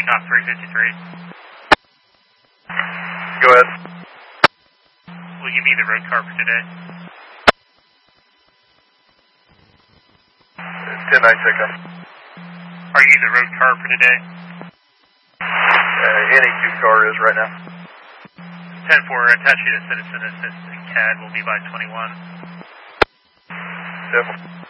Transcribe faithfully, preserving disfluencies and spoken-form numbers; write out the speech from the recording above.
Takeoff three fifty-three. Go ahead. Will you be the road car for today? ten nine takeoff. Are you the road car for today? Uh, any two car is right now. ten four, attach you to Citizen Assistant C A D will be by twenty-one. Simple.